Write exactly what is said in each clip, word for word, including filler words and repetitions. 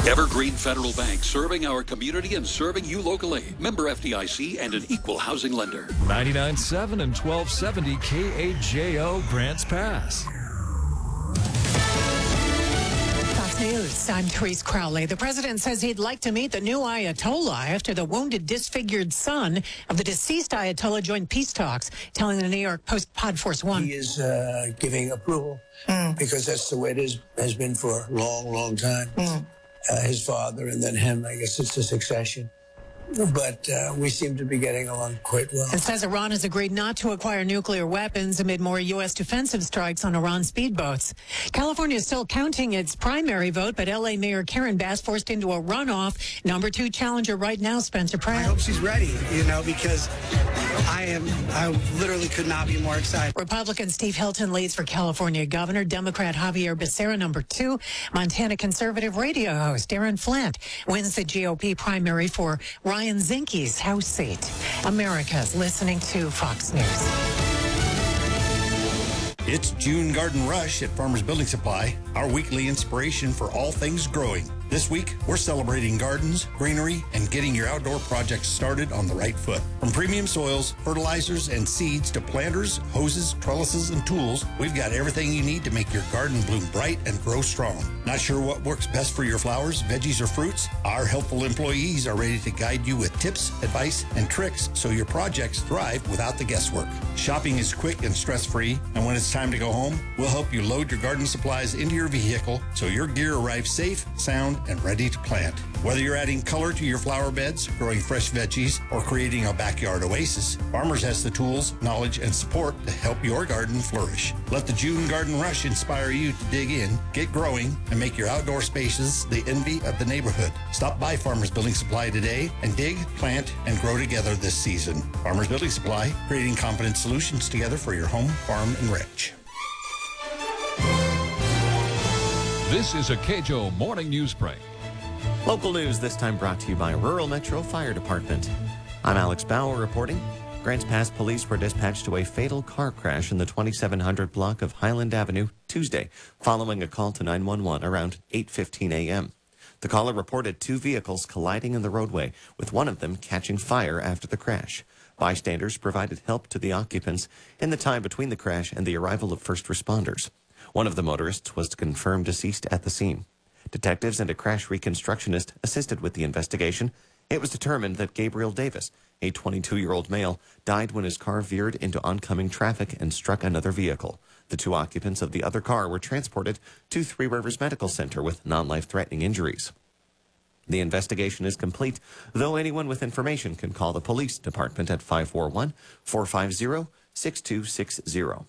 Evergreen Federal Bank, serving our community and serving you locally. Member F D I C and an equal housing lender. ninety-nine point seven and twelve seventy K A J O Grants Pass. Fox News, I'm Therese Crowley. The president says he'd like to meet the new Ayatollah after the wounded, disfigured son of the deceased Ayatollah joined peace talks, telling the New York Post Pod Force One. He is uh, giving approval mm. because that's the way it is, has been for a long, long time. Mm. Uh, his father and then him, I guess it's a succession. But uh, we seem to be getting along quite well. It says Iran has agreed not to acquire nuclear weapons amid more U S defensive strikes on Iran speedboats. California is still counting its primary vote, but L A Mayor Karen Bass forced into a runoff. Number two challenger right now, Spencer Pratt. I hope she's ready, you know, because I am, I literally could not be more excited. Republican Steve Hilton leads for California governor. Democrat Javier Becerra, number two. Montana conservative radio host Aaron Flint wins the G O P primary for Ryan Zinke's House seat. America's listening to Fox News. It's June Garden Rush at Farmers Building Supply, our weekly inspiration for all things growing. This week, we're celebrating gardens, greenery, and getting your outdoor projects started on the right foot. From premium soils, fertilizers, and seeds to planters, hoses, trellises, and tools, we've got everything you need to make your garden bloom bright and grow strong. Not sure what works best for your flowers, veggies, or fruits? Our helpful employees are ready to guide you with tips, advice, and tricks so your projects thrive without the guesswork. Shopping is quick and stress-free, and when it's time to go home, we'll help you load your garden supplies into your vehicle so your gear arrives safe, sound, and ready to plant. Whether you're adding color to your flower beds, growing fresh veggies, or creating a backyard oasis, Farmers has the tools, knowledge, and support to help your garden flourish. Let the June Garden Rush inspire you to dig in, get growing, and make your outdoor spaces the envy of the neighborhood. Stop by Farmers Building Supply today and dig, plant, and grow together this season. Farmers Building Supply, creating confident solutions together for your home, farm, and ranch. This is a K J O Morning News Break. Local news this time brought to you by Rural Metro Fire Department. I'm Alex Bauer reporting. Grants Pass police were dispatched to a fatal car crash in the twenty-seven hundred block of Highland Avenue Tuesday, following a call to nine one one around eight fifteen a.m. The caller reported two vehicles colliding in the roadway, with one of them catching fire after the crash. Bystanders provided help to the occupants in the time between the crash and the arrival of first responders. One of the motorists was confirmed deceased at the scene. Detectives and a crash reconstructionist assisted with the investigation. It was determined that Gabriel Davis, a twenty-two-year-old male, died when his car veered into oncoming traffic and struck another vehicle. The two occupants of the other car were transported to Three Rivers Medical Center with non-life-threatening injuries. The investigation is complete, though anyone with information can call the police department at five four one, four five zero, six two six zero.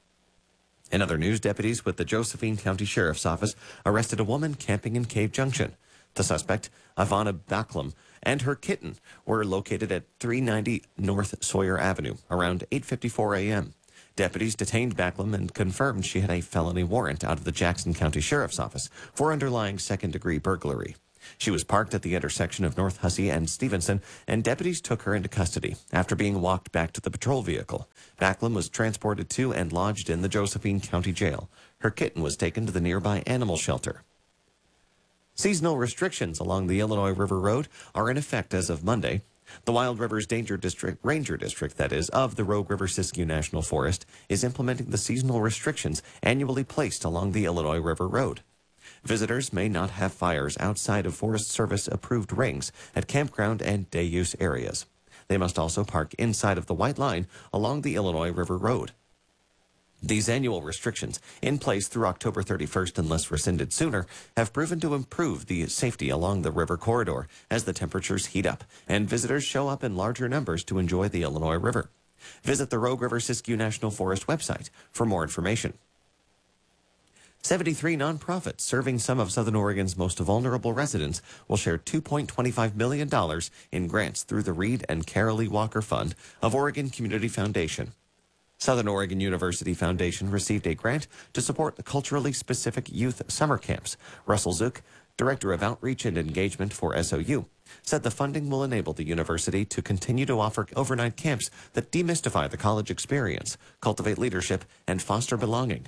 In other news, deputies with the Josephine County Sheriff's Office arrested a woman camping in Cave Junction. The suspect, Ivana Backlum, and her kitten were located at three ninety North Sawyer Avenue around eight fifty-four a.m. Deputies detained Backlum and confirmed she had a felony warrant out of the Jackson County Sheriff's Office for underlying second-degree burglary. She was parked at the intersection of North Hussey and Stevenson, and deputies took her into custody after being walked back to the patrol vehicle. Backlum was transported to and lodged in the Josephine County Jail. Her kitten was taken to the nearby animal shelter. Seasonal restrictions along the Illinois River Road are in effect as of Monday. The Wild Rivers Danger District, Ranger District, that is, of the Rogue River Siskiyou National Forest, is implementing the seasonal restrictions annually placed along the Illinois River Road. Visitors may not have fires outside of Forest Service-approved rings at campground and day-use areas. They must also park inside of the white line along the Illinois River Road. These annual restrictions, in place through October thirty-first unless rescinded sooner, have proven to improve the safety along the river corridor as the temperatures heat up and visitors show up in larger numbers to enjoy the Illinois River. Visit the Rogue River Siskiyou National Forest website for more information. seventy-three nonprofits serving some of Southern Oregon's most vulnerable residents will share two point two five million dollars in grants through the Reed and Carol E. Walker Fund of Oregon Community Foundation. Southern Oregon University Foundation received a grant to support the culturally specific youth summer camps. Russell Zook, Director of Outreach and Engagement for S O U, said the funding will enable the university to continue to offer overnight camps that demystify the college experience, cultivate leadership, and foster belonging.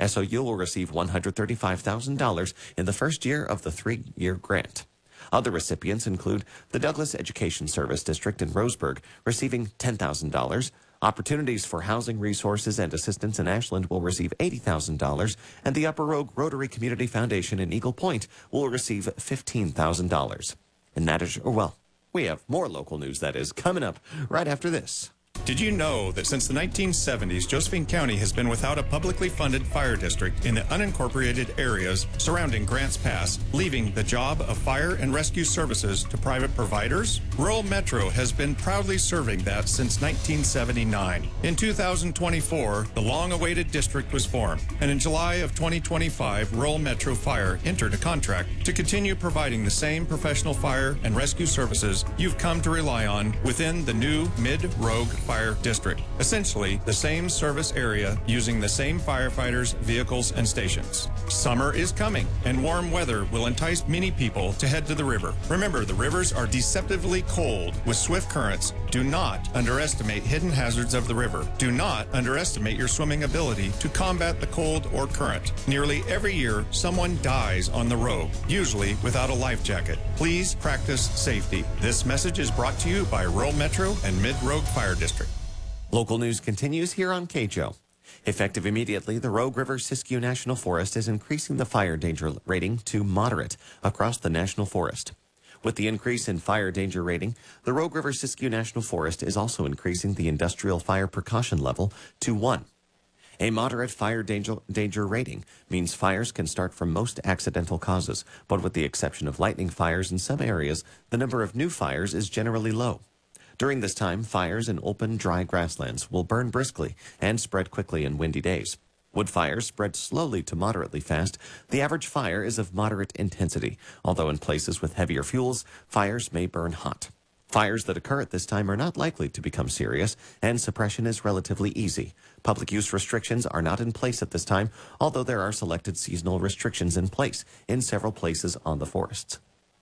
S O U will receive one hundred thirty-five thousand dollars in the first year of the three-year grant. Other recipients include the Douglas Education Service District in Roseburg, receiving ten thousand dollars. Opportunities for Housing Resources and Assistance in Ashland will receive eighty thousand dollars, and the Upper Rogue Rotary Community Foundation in Eagle Point will receive fifteen thousand dollars. And that is, well, we have more local news, that is, coming up right after this. Did you know that since the nineteen seventies, Josephine County has been without a publicly funded fire district in the unincorporated areas surrounding Grants Pass, leaving the job of fire and rescue services to private providers? Rural Metro has been proudly serving that since nineteen seventy-nine. In two thousand twenty-four, the long-awaited district was formed, and in July of twenty twenty-five, Rural Metro Fire entered a contract to continue providing the same professional fire and rescue services you've come to rely on within the new Mid-Rogue Fire District. Essentially, the same service area using the same firefighters, vehicles, and stations. Summer is coming, and warm weather will entice many people to head to the river. Remember, the rivers are deceptively cold with swift currents. Do not underestimate hidden hazards of the river. Do not underestimate your swimming ability to combat the cold or current. Nearly every year, someone dies on the Rogue, usually without a life jacket. Please practice safety. This message is brought to you by Rural Metro and Mid-Rogue Fire District. Local news continues here on K J O. Effective immediately, the Rogue River Siskiyou National Forest is increasing the fire danger rating to moderate across the National Forest. With the increase in fire danger rating, the Rogue River Siskiyou National Forest is also increasing the industrial fire precaution level to one. A moderate fire danger, danger rating means fires can start from most accidental causes, but with the exception of lightning fires in some areas, the number of new fires is generally low. During this time, fires in open, dry grasslands will burn briskly and spread quickly in windy days. Wood fires spread slowly to moderately fast. The average fire is of moderate intensity, although in places with heavier fuels, fires may burn hot. Fires that occur at this time are not likely to become serious, and suppression is relatively easy. Public use restrictions are not in place at this time, although there are selected seasonal restrictions in place in several places on the forests.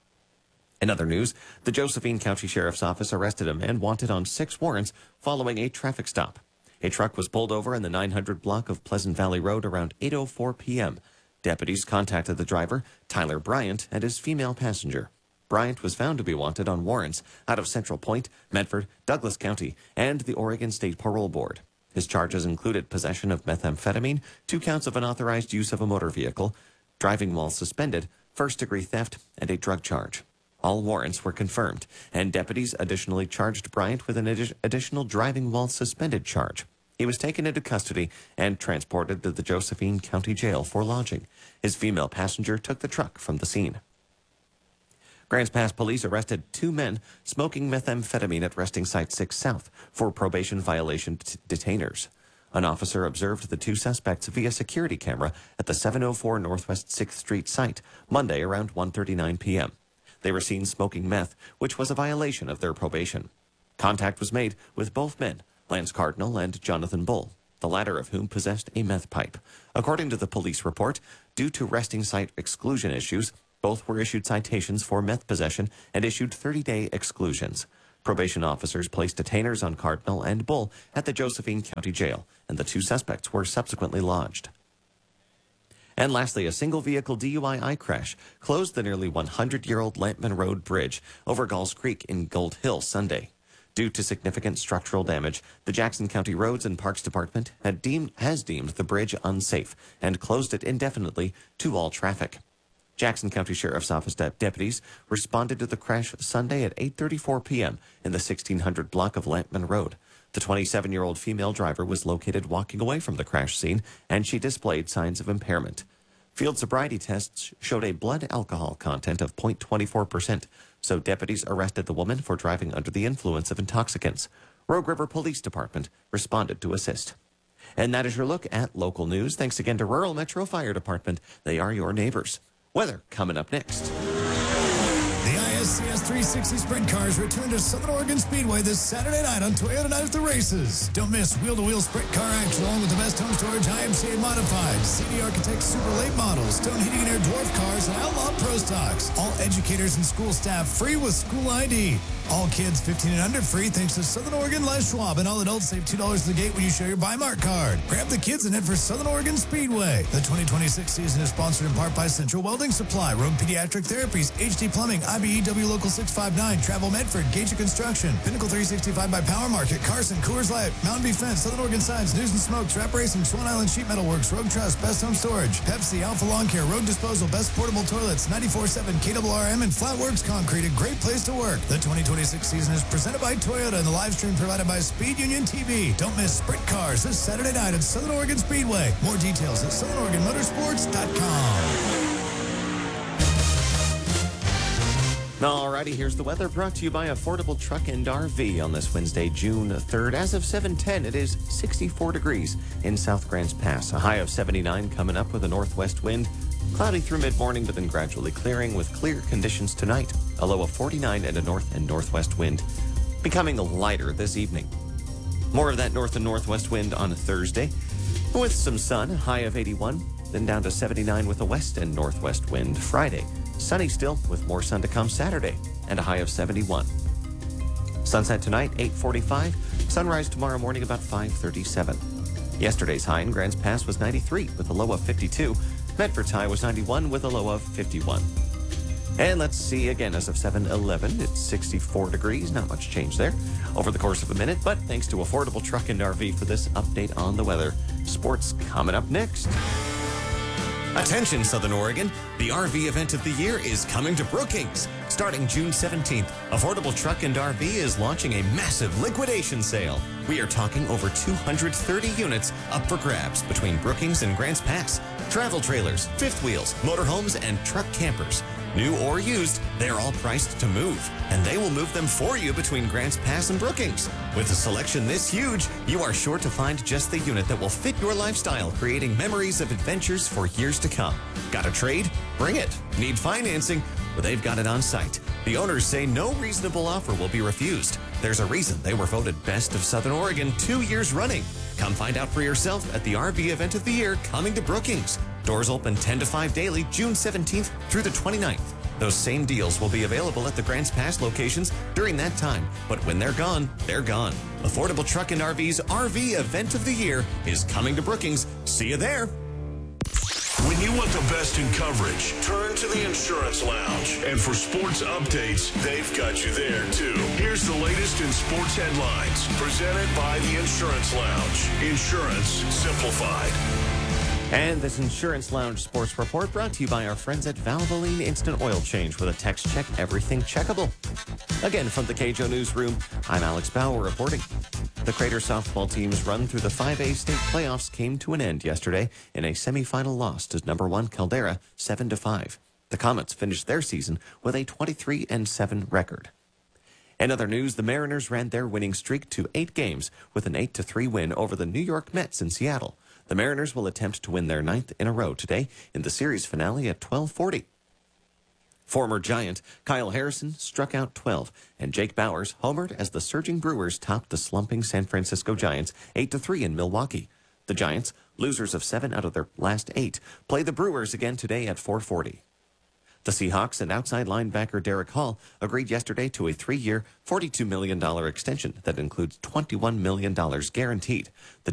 In other news, the Josephine County Sheriff's Office arrested a man wanted on six warrants following a traffic stop. A truck was pulled over in the nine hundred block of Pleasant Valley Road around eight oh four p.m. Deputies contacted the driver, Tyler Bryant, and his female passenger. Bryant was found to be wanted on warrants out of Central Point, Medford, Douglas County, and the Oregon State Parole Board. His charges included possession of methamphetamine, two counts of unauthorized use of a motor vehicle, driving while suspended, first-degree theft, and a drug charge. All warrants were confirmed, and deputies additionally charged Bryant with an adi- additional driving while suspended charge. He was taken into custody and transported to the Josephine County Jail for lodging. His female passenger took the truck from the scene. Grants Pass police arrested two men smoking methamphetamine at Resting Site six South for probation violation t- detainers. An officer observed the two suspects via security camera at the seven oh four Northwest sixth Street site Monday around one thirty-nine p.m. They were seen smoking meth, which was a violation of their probation. Contact was made with both men, Lance Cardinal and Jonathan Bull, the latter of whom possessed a meth pipe. According to the police report, due to resting site exclusion issues, both were issued citations for meth possession and issued thirty-day exclusions. Probation officers placed detainers on Cardinal and Bull at the Josephine County Jail, and the two suspects were subsequently lodged. And lastly, a single-vehicle D U I crash closed the nearly one hundred-year-old Lampman Road Bridge over Galls Creek in Gold Hill Sunday. Due to significant structural damage, the Jackson County Roads and Parks Department had deemed, has deemed the bridge unsafe and closed it indefinitely to all traffic. Jackson County Sheriff's Office de- deputies responded to the crash Sunday at eight thirty-four p.m. in the sixteen hundred block of Lampman Road. The twenty-seven-year-old female driver was located walking away from the crash scene, and she displayed signs of impairment. Field sobriety tests showed a blood alcohol content of zero point two four percent, so deputies arrested the woman for driving under the influence of intoxicants. Rogue River Police Department responded to assist. And that is your look at local news. Thanks again to Rural Metro Fire Department. They are your neighbors. Weather coming up next. The I S C S three sixty Sprint Cars return to Southern Oregon Speedway this Saturday night on Toyota Night at the Races. Don't miss wheel-to-wheel sprint car action along with the best home storage I M C A modified, C D Architect Super Late models, Stone Heating and Air dwarf cars, and Outlaw Pro Pro Stocks. All educators and school staff free with school I D. All kids fifteen and under free thanks to Southern Oregon Les Schwab. And all adults save two dollars at the gate when you show your Bi-Mart card. Grab the kids and head for Southern Oregon Speedway. The twenty twenty-six season is sponsored in part by Central Welding Supply, Rogue Pediatric Therapies, H D Plumbing, I B E W Local six five nine, Travel Medford, Gage Construction, Pinnacle three sixty-five by Power Market, Carson, Coors Light, Mountain View Fence, Southern Oregon Signs, News and Smoke, Trap Racing, Swan Island Sheet Metal Works, Rogue Trust, Best Home Storage, Pepsi, Alpha Lawn Care, Rogue Disposal, Best Portable Toilets, ninety-four seven K R R M, and Flatworks Concrete, a great place to work. The twenty twenty-six season is presented by Toyota and the live stream provided by Speed Union T V. Don't miss Sprint Cars this Saturday night at Southern Oregon Speedway. More details at southern oregon motorsports dot com. Alrighty, here's the weather brought to you by Affordable Truck and R V on this Wednesday, June third. As of seven ten, it is sixty-four degrees in South Grants Pass. A high of seventy-nine coming up with a northwest wind. Cloudy through mid-morning, but then gradually clearing with clear conditions tonight. A low of forty-nine and a north and northwest wind. Becoming lighter this evening. More of that north and northwest wind on Thursday with some sun, a high of eighty-one. Then down to seventy-nine with a west and northwest wind. Friday, sunny still with more sun to come Saturday and a high of seventy-one. Sunset tonight, eight forty-five. Sunrise tomorrow morning about five thirty-seven. Yesterday's high in Grants Pass was ninety-three with a low of fifty-two. Medford's high was ninety-one with a low of fifty-one. And let's see again as of seven eleven, it's sixty-four degrees. Not much change there over the course of a minute, but thanks to Affordable Truck and R V for this update on the weather. Sports coming up next. Attention, Southern Oregon. The R V event of the year is coming to Brookings. Starting June seventeenth, Affordable Truck and R V is launching a massive liquidation sale. We are talking over two hundred thirty units up for grabs between Brookings and Grants Pass. Travel trailers, fifth wheels, motorhomes, and truck campers. New or used, they're all priced to move, and they will move them for you between Grants Pass and Brookings. With a selection this huge, you are sure to find just the unit that will fit your lifestyle, creating memories of adventures for years to come. Got a trade? Bring it. Need financing? Well, they've got it on site. The owners say no reasonable offer will be refused. There's a reason they were voted Best of Southern Oregon two years running. Come find out for yourself at the R V event of the year coming to Brookings. Doors open ten to five daily, June seventeenth through the twenty-ninth. Those same deals will be available at the Grants Pass locations during that time. But when they're gone, they're gone. Affordable Truck and R V's R V event of the year is coming to Brookings. See you there. When you want the best in coverage, turn to the Insurance Lounge. And for sports updates, they've got you there, too. Here's the latest in sports headlines, presented by the Insurance Lounge. Insurance simplified. And this Insurance Lounge Sports Report brought to you by our friends at Valvoline Instant Oil Change with a text check, everything checkable. Again, from the K J O Newsroom, I'm Alex Bauer reporting. The Crater softball team's run through the five A state playoffs came to an end yesterday in a semifinal loss to number one Caldera, seven to five. The Comets finished their season with a twenty-three and seven record. In other news, the Mariners ran their winning streak to eight games with an eight to three win over the New York Mets in Seattle. The Mariners will attempt to win their ninth in a row today in the series finale at twelve forty. Former Giant Kyle Harrison struck out twelve, and Jake Bauers homered as the surging Brewers topped the slumping San Francisco Giants eight to three in Milwaukee. The Giants, losers of seven out of their last eight, play the Brewers again today at four forty. The Seahawks and outside linebacker Derek Hall agreed yesterday to a three-year, forty-two million dollars extension that includes twenty-one million dollars guaranteed. The